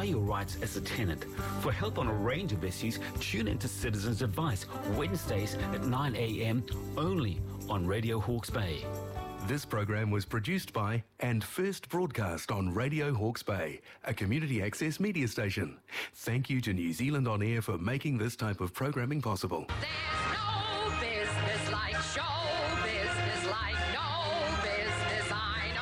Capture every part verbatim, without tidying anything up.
Apply your rights as a tenant. For help on a range of issues, tune into Citizens Advice, Wednesdays at nine a.m. only on Radio Hawke's Bay. This program was produced by and first broadcast on Radio Hawke's Bay, a community access media station. Thank you to New Zealand On Air for making this type of programming possible. There's no business like show business, like no business I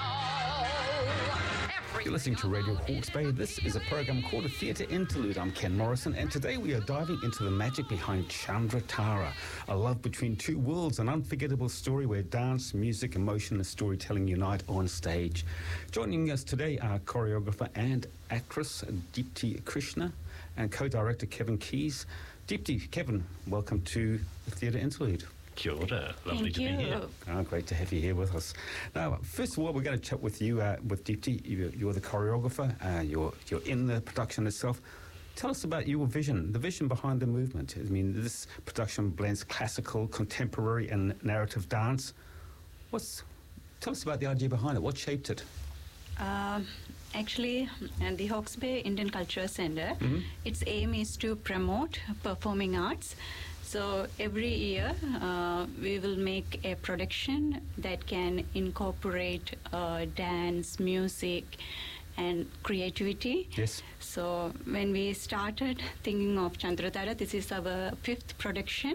know. Every You're listening to Radio Hawke's Bay. This is a program called A Theatre Interlude. I'm Ken Morrison, and today we are diving into the magic behind Chandratara, a love between two worlds, an unforgettable story where dance, music, emotion, and storytelling unite on stage. Joining us today are choreographer and actress Deepti Krishna and co-director Kevin Keys. Deepti, Kevin, welcome to The Theatre Interlude. Kia ora. Lovely Thank to you. be here. Oh, great to have you here with us. Now, first of all, we're going to chat with you, uh, with Deepti. You're, you're the choreographer. Uh, you're you're in the production itself. Tell us about your vision, the vision behind the movement. I mean, this production blends classical, contemporary, and narrative dance. What's tell us about the idea behind it? What shaped it? Um, actually, uh, the Hawke's Bay Indian Cultural Centre, Mhm. its aim is to promote performing arts. So every year uh, we will make a production that can incorporate uh, dance, music, and creativity. Yes. So when we started thinking of Chandratara, this is our fifth production.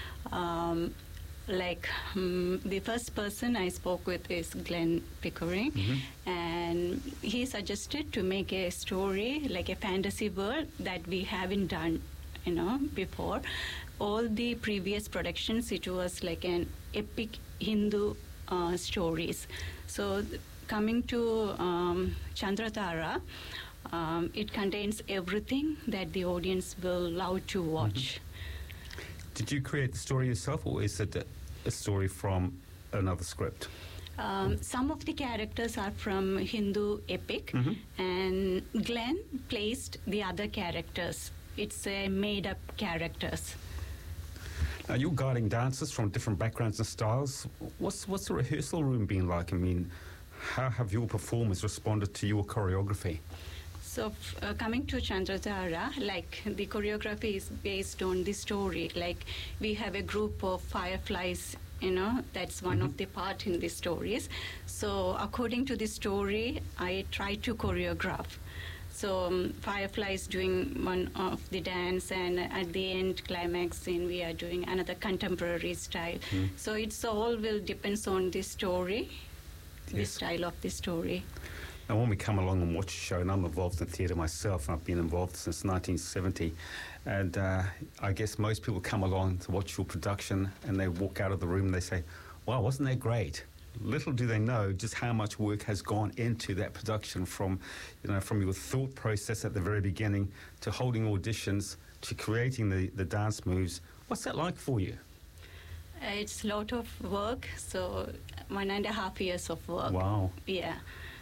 Um, like um, the first person I spoke with is Glenn Pickering, Mm-hmm. and he suggested to make a story like a fantasy world that we haven't done, you know, before. All the previous productions, it was like an epic Hindu uh, stories. So th- coming to um, Chandratara, um, it contains everything that the audience will love to watch. Did you create the story yourself, or is it a, a story from another script? Um, some of the characters are from Hindu epic, Mhm. and Glenn placed the other characters. It's a made-up characters. Now, you're guiding dancers from different backgrounds and styles. What's what's the rehearsal room been like? I mean, how have your performers responded to your choreography? So f- uh, coming to Chandratara, like the choreography is based on the story. Like we have a group of fireflies, you know, that's one of the part in the stories. So according to the story, I try to choreograph. So um, fireflies doing one of the dance, and at the end climax scene we are doing another contemporary style. So it's all will depends on the story, the Yes. style of the story. Now, when we come along and watch a show, and I'm involved in theatre myself, and I've been involved since nineteen seventy, and uh, I guess most people come along to watch your production, and they walk out of the room and they say, wow, wasn't that great? Little do they know just how much work has gone into that production, from, you know, from your thought process at the very beginning to holding auditions to creating the, the dance moves. What's that like for you? Uh, It's a lot of work, so one and a half years of work. Wow. Yeah.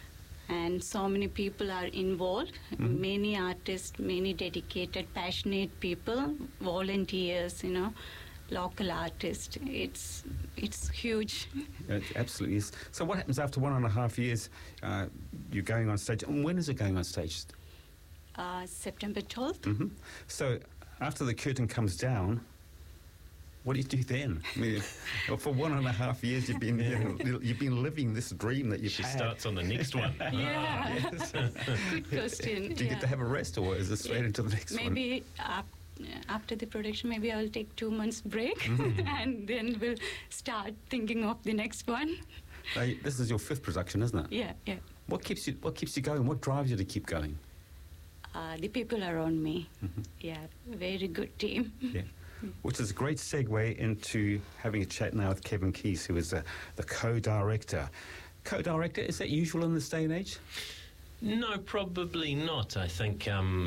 And so many people are involved, Mhm. many artists, many dedicated, passionate people, volunteers, you know, local artists. It's it's huge. It absolutely is. So what happens after one and a half years? Uh, you're going on stage. And when is it going on stage? Uh, September twelfth. hmm So after the curtain comes down, what do you do then? I mean, well, for one and a half years, you've been you know, you've been living this dream that you've She had. starts on the next one. Yeah. Good question. Do you yeah. get to have a rest, or is it straight into the next one? Maybe up, after the production, maybe I'll take two months break Mm-hmm. and then we'll start thinking of the next one. Now, this is your fifth production, isn't it? Yeah, yeah. What keeps you What keeps you going? What drives you to keep going? Uh, the people around me. Mhm. Yeah, very good team. Yeah. Which is a great segue into having a chat now with Kevin Keys, who is uh, the co-director. Co-director, is that usual in this day and age? No, probably not. I think um,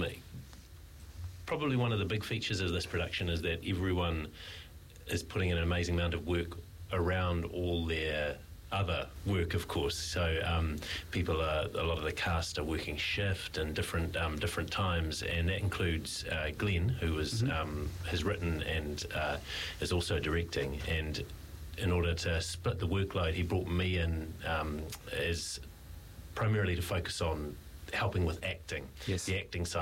probably one of the big features of this production is that everyone is putting an amazing amount of work around all their other work, of course. So um, people are, a lot of the cast are working shift and different um, different times, and that includes uh, Glenn, who was, Mhm. um, has written and uh, is also directing. And in order to split the workload, he brought me in um, as primarily to focus on helping with acting, Yes. the acting side